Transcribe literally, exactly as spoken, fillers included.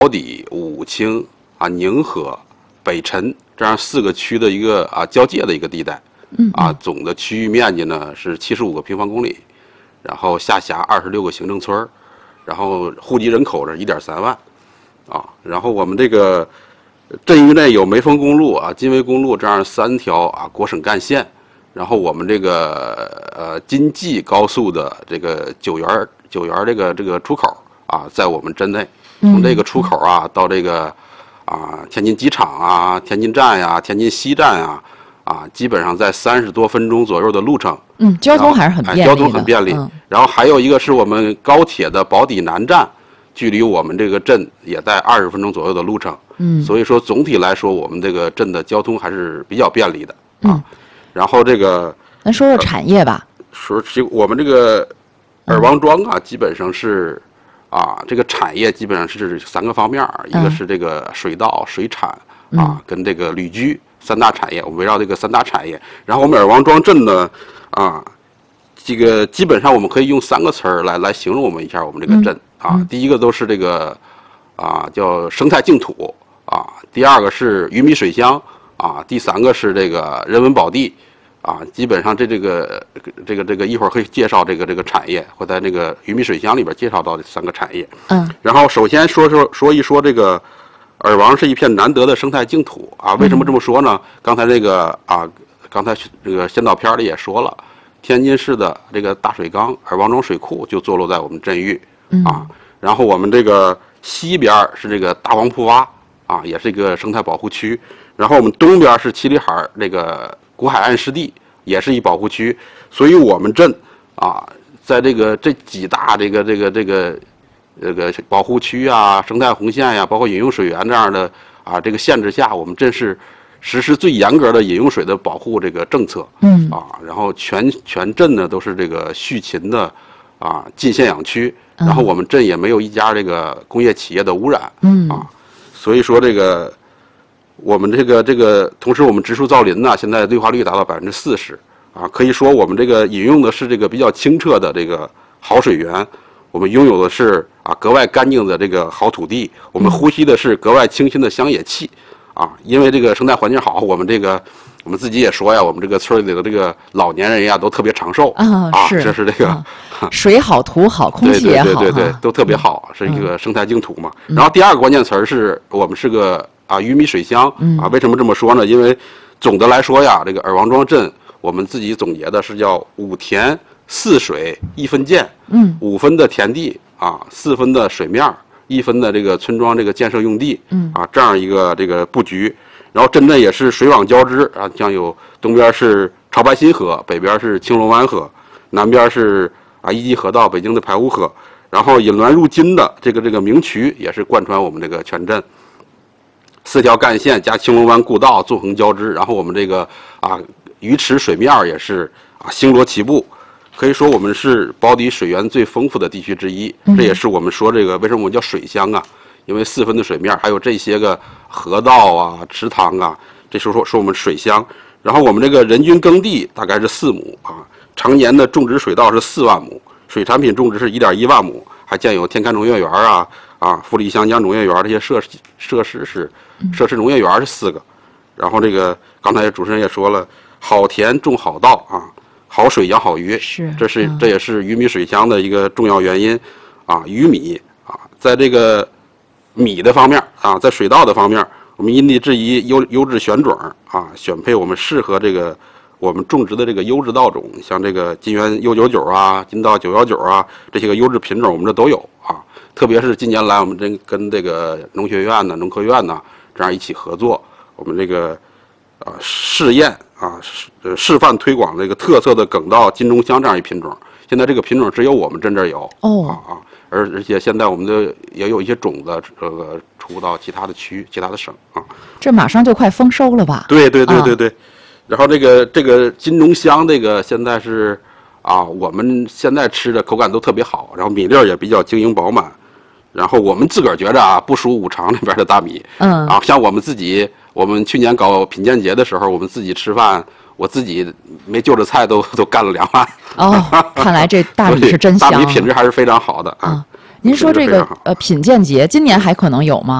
宝坻、武清啊、宁河、北辰这样四个区的一个啊交界的一个地带。 嗯啊，总的区域面积呢是七十五个平方公里，然后下辖二十六个行政村，然后户籍人口是一点三万，啊，然后我们这个镇域内有梅丰公路啊、金维公路这样三条啊国省干线，然后我们这个呃京济高速的这个九原九原这个这个出口啊，在我们镇内，从这个出口啊到这个啊天津机场啊、天津站呀、天津西站呀。啊，基本上在三十多分钟左右的路程， 嗯，交通还是很便利的， 哎、交通很便利、嗯。然后还有一个是我们高铁的宝坻南站，距离我们这个镇也在二十分钟左右的路程，嗯，所以说总体来说，我们这个镇的交通还是比较便利的啊。嗯、然后这个， 咱说说产业吧。 呃、说这我们这个尔王庄啊，基本上是啊，这个产业基本上是三个方面，一个是这个水稻、水产啊，嗯、跟这个旅居。三大产业，我们围绕这个三大产业，然后我们尔王庄镇呢，啊，这个基本上我们可以用三个词儿来来形容我们一下我们这个镇、嗯、啊。第一个都是这个啊叫生态净土啊，第二个是鱼米水乡啊，第三个是这个人文宝地啊。基本上这这个这个这个一会儿可以介绍这个这个产业，会在那个鱼米水乡里边介绍到这三个产业。嗯，然后首先说说说一说这个。尔王是一片难得的生态净土啊！为什么这么说呢？刚才这个啊，刚才这个先导片里也说了，天津市的这个大水缸尔王庄水库就坐落在我们镇域啊。然后我们这个西边是这个大黄埔洼啊，也是一个生态保护区。然后我们东边是七里海这个古海岸湿地，也是一保护区。所以我们镇啊，在这个这几大这个这个这个。这个保护区啊、生态红线呀、啊，包括饮用水源这样的啊，这个限制下，我们镇是实施最严格的饮用水的保护这个政策。嗯啊，然后全全镇呢都是这个畜禽的啊禁限养区，然后我们镇也没有一家这个工业企业的污染。嗯啊，所以说这个我们这个这个，同时我们植树造林呢，现在绿化率达到百分之四十啊，可以说我们这个饮用的是这个比较清澈的这个好水源。我们拥有的是啊格外干净的这个好土地，我们呼吸的是格外清新的乡野气，啊，因为这个生态环境好，我们这个我们自己也说呀，我们这个村里的这个老年人呀都特别长寿啊，啊是这是这个、啊、 水好土好空气也好， 对对对对对，都特别好，是一个生态净土嘛。嗯、然后第二个关键词儿是我们是个啊鱼米水乡啊，为什么这么说呢？因为总的来说呀，这个尔王庄镇我们自己总结的是叫五田。四水一分建，嗯，五分的田地啊，四分的水面，一分的这个村庄这个建设用地，嗯啊，这样一个这个布局。然后镇镇也是水网交织啊，像有东边是潮白新河，北边是青龙湾河，南边是啊一级河道北京的排污河，然后引滦入津的这个这个明渠也是贯穿我们这个全镇。四条干线加青龙湾故道纵横交织，然后我们这个啊鱼池水面也是啊星罗棋布。可以说我们是宝坻水源最丰富的地区之一，这也是我们说这个为什么我们叫水乡啊？因为四分的水面，还有这些个河道啊、池塘啊，这时候说说我们水乡。然后我们这个人均耕地大概是四亩啊，常年的种植水稻是四万亩，水产品种植是一点一万亩，还建有天开农业园啊、啊富力湘江农业园这些设施设施是设施农业园是四个。然后这个刚才主持人也说了，好田种好稻啊。好水养好鱼， 是， 这是这也是鱼米水乡的一个重要原因，啊，鱼米啊，在这个米的方面啊，在水稻的方面，我们因地制宜优优质选种啊，选配我们适合这个我们种植的这个优质稻种，像这个金源优九九啊、金稻九幺九啊这些个优质品种，我们这都有啊。特别是近年来，我们真跟这个农学院呢、农科院呢这样一起合作，我们这个啊试验。啊，示示范推广这个特色的粳稻金钟香这样一品种，现在这个品种只有我们镇这儿有哦啊啊，而而且现在我们的也有一些种子这个出到其他的区、其他的省啊。 这马上就快丰收了吧？ 对对对对对。啊、然后这个这个金钟香这个现在是啊，我们现在吃的口感都特别好，然后米粒儿也比较晶莹饱满。然后我们自个儿觉着啊，不输五常那边的大米。嗯。啊，像我们自己。我们去年搞品鉴节的时候，我们自己吃饭，我自己没就着菜都都干了两碗。 哦，看来这大米是真香。 大米品质还是非常好的啊。 您说这个品质非常好呃品鉴节今年还可能有吗？